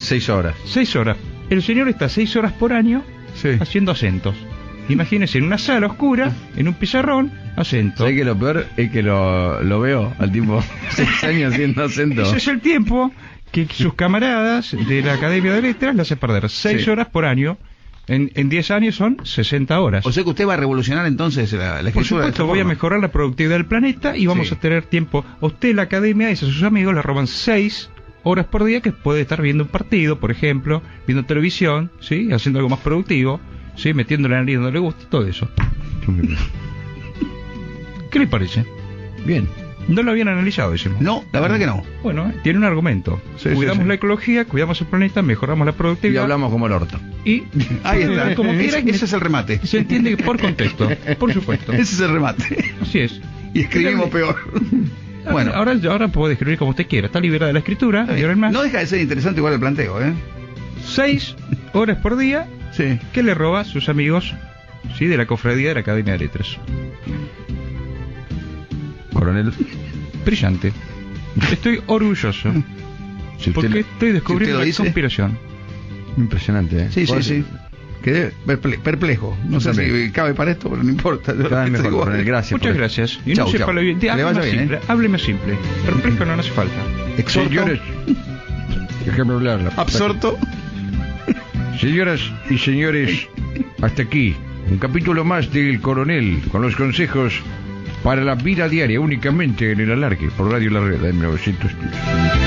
6 horas. 6 horas. El señor está 6 horas por año Sí. haciendo acentos. Imagínese, en una sala oscura, en un pizarrón, acento. ¿Sabés que lo peor es que lo veo al tipo 6 años haciendo acento? Ese es el tiempo que sus camaradas de la Academia de Letras le hace perder 6 Sí. horas por año. En 10 años son 60 horas. O sea que usted va a revolucionar entonces la Por escritura. supuesto, voy a mejorar la productividad del planeta y vamos Sí. a tener tiempo. A usted, la Academia, y a sus amigos le roban 6 horas por día que puede estar viendo un partido, por ejemplo, viendo televisión, ¿sí? Haciendo algo más productivo, ¿sí? Metiéndole la nariz donde le gusta, todo eso. ¿Qué le parece? Bien. No lo habían analizado, decimos. No, la verdad que no. Bueno, tiene un argumento. Sí, Cuidamos sí. la ecología, cuidamos el planeta, mejoramos la Y productividad. hablamos como el orto. Y Ahí está. como quiera, Ese es el remate. se entiende por contexto, por supuesto. Ese es el remate. Así es. Y escribimos peor. Bueno, Ahora puede escribir como usted quiera. Está liberada de la escritura. Y ahora es más. no deja de ser interesante igual el planteo, ¿eh? 6 horas por día Sí. que le roba a sus amigos, ¿sí? De la cofradía de la Academia de Letras. Coronel, Brillante. Estoy orgulloso. si usted Porque estoy descubriendo si usted lo la dice. conspiración. impresionante, ¿eh? Sí, sí, Pues, sí. Quedé perplejo. No Yo sé también. si cabe para esto, pero no importa. Cada vez mejor, Estoy igual. Coronel, gracias. Muchas por gracias. Y Chau, no sepa chau. lo bien. Que le Hable vaya más bien, simple. Hable más simple. Perplejo no hace falta. Exhorto, Señores, déjame hablar. absorto. Señoras y señores, hasta aquí un capítulo más del Coronel con los consejos para la vida diaria únicamente en el alargue por Radio La Red en 1910.